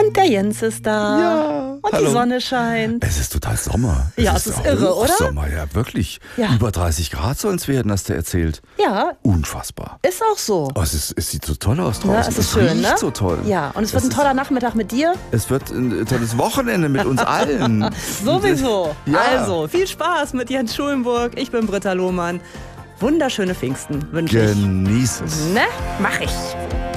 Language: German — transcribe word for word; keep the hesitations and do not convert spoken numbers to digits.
Und der Jens ist da. Ja. Und Hallo. die Sonne scheint. Es ist total Sommer. Ja, es ist irre, oder? Sommer, ja, wirklich. Ja. Über dreißig Grad sollen es werden, hast du erzählt. Ja, Unfassbar. ist auch so. Oh, es, ist, es sieht so toll aus draußen. Ja, es ist schön, riecht ne? so toll. Ja, und es wird Es ein toller Nachmittag mit dir. Es wird ein tolles Wochenende mit uns allen. Sowieso. Ja. Also, viel Spaß mit Jens Schulenburg. Ich bin Britta Lohmann. Wunderschöne Pfingsten wünsche ich. Genieß es. Ne? Mach ich.